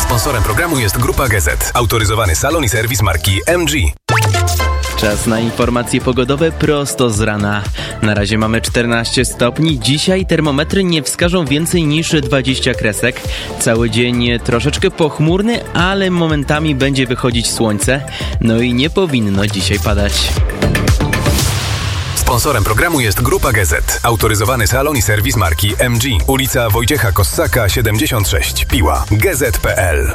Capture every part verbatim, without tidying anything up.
Sponsorem programu jest Grupa G Z, autoryzowany salon i serwis marki M G. Czas na informacje pogodowe prosto z rana. Na razie mamy czternaście stopni. Dzisiaj termometry nie wskażą więcej niż dwadzieścia kresek. Cały dzień troszeczkę pochmurny, ale momentami będzie wychodzić słońce. No i nie powinno dzisiaj padać. Sponsorem programu jest Grupa G Z, autoryzowany salon i serwis marki M G. Ulica Wojciecha Kossaka siedemdziesiąt sześć, Piła. G Z kropka P L.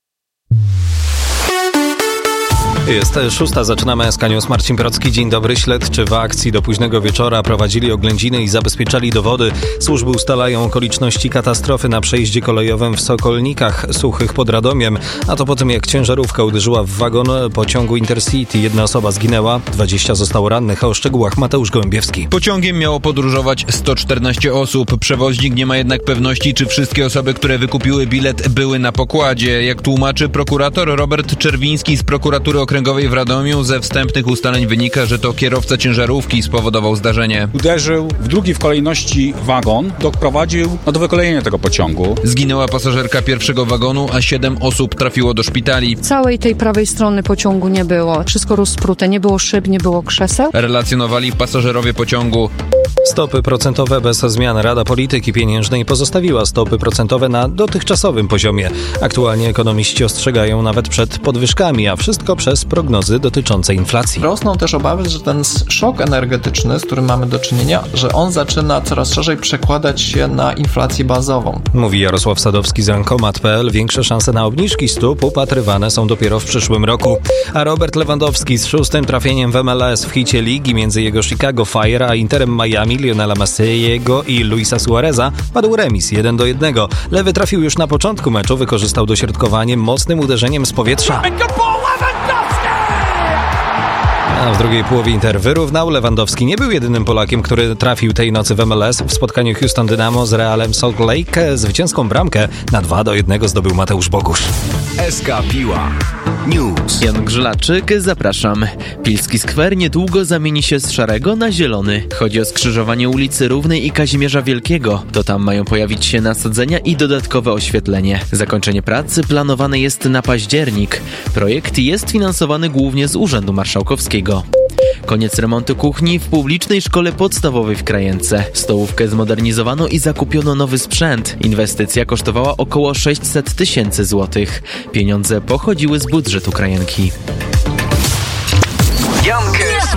Jest szósta, zaczynamy S K News. Marcin Procki, dzień dobry. Śledczy w akcji do późnego wieczora prowadzili oględziny i zabezpieczali dowody. Służby ustalają okoliczności katastrofy na przejździe kolejowym w Sokolnikach Suchych pod Radomiem. A to po tym, jak ciężarówka uderzyła w wagon pociągu Intercity. Jedna osoba zginęła, dwadzieścia zostało rannych, a o szczegółach Mateusz Gołębiewski. Pociągiem miało podróżować sto czternaście osób. Przewoźnik nie ma jednak pewności, czy wszystkie osoby, które wykupiły bilet, były na pokładzie. Jak tłumaczy prokurator Robert Czerwiński z prokuratury okręgowej w Radomiu, ze wstępnych ustaleń wynika, że to kierowca ciężarówki spowodował zdarzenie. Uderzył w drugi w kolejności wagon, doprowadził do wykolejenia tego pociągu. Zginęła pasażerka pierwszego wagonu, a siedem osób trafiło do szpitali. Całej tej prawej strony pociągu nie było. Wszystko rozprute, nie było szyb, nie było krzeseł. Relacjonowali pasażerowie pociągu. Stopy procentowe bez zmian. Rada Polityki Pieniężnej pozostawiła stopy procentowe na dotychczasowym poziomie. Aktualnie ekonomiści ostrzegają nawet przed podwyżkami, a wszystko przez prognozy dotyczące inflacji. Rosną też obawy, że ten szok energetyczny, z którym mamy do czynienia, że on zaczyna coraz szerzej przekładać się na inflację bazową. Mówi Jarosław Sadowski z Rankomat kropka P L. Większe szanse na obniżki stóp upatrywane są dopiero w przyszłym roku. A Robert Lewandowski z szóstym trafieniem w M L S w hicie ligi między jego Chicago Fire a Interem Miami Lionela Messiego i Luisa Suareza padł remis jeden do jednego. Lewy trafił już na początku meczu, wykorzystał dośrodkowanie mocnym uderzeniem z powietrza. A w drugiej połowie Inter wyrównał. Lewandowski nie był jedynym Polakiem, który trafił tej nocy w M L S. W spotkaniu Houston Dynamo z Realem Salt Lake zwycięską bramkę na dwa do jednego zdobył Mateusz Bogusz. S K Piła News. Jan Grzylaczyk, zapraszam. Pilski Skwer niedługo zamieni się z szarego na zielony. Chodzi o skrzyżowanie ulicy Równej i Kazimierza Wielkiego. To tam mają pojawić się nasadzenia i dodatkowe oświetlenie. Zakończenie pracy planowane jest na październik. Projekt jest finansowany głównie z Urzędu Marszałkowskiego. Koniec remontu kuchni w publicznej szkole podstawowej w Krajence. Stołówkę zmodernizowano i zakupiono nowy sprzęt. Inwestycja kosztowała około sześćset tysięcy złotych. Pieniądze pochodziły z budżetu Krajenki. Jankes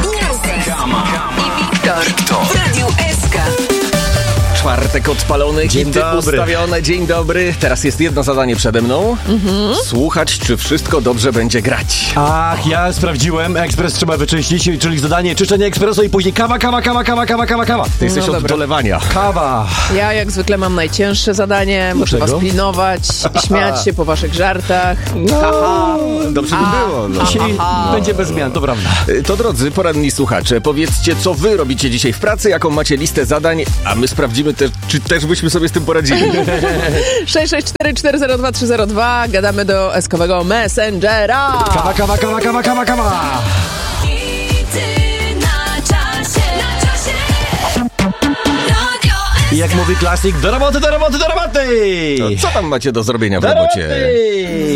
i Wiktor w Radiu S K. Czwartek odpalony, Dzień kity dobry. ustawione, dzień dobry. Teraz jest jedno zadanie przede mną. Mhm. Słuchać, czy wszystko dobrze będzie grać. Ach, ja sprawdziłem, ekspres trzeba wyczyścić, czyli zadanie czyszczenie ekspresu i później kawa, kawa, kawa, kawa, kawa, kawa, kawa. Ty jesteś No od dobra. dolewania. Kawa. Ja jak zwykle mam najcięższe zadanie, muszę Dlaczego? was pilnować, śmiać się po waszych żartach. Haha. Dobrze by było. No. Dzisiaj będzie bez zmian, to prawda. To drodzy, poranni słuchacze, powiedzcie, co wy robicie dzisiaj w pracy, jaką macie listę zadań, a my sprawdzimy też, czy też byśmy sobie z tym poradzili. sześć sześć cztery cztery zero dwa trzy zero dwa. Gadamy do eskowego Messengera. Kawa, kawa, kawa, kawa, kawa, kawa. I jak mówi klasik, do roboty, do roboty, do roboty! To co tam macie do zrobienia w Do robocie? roboty!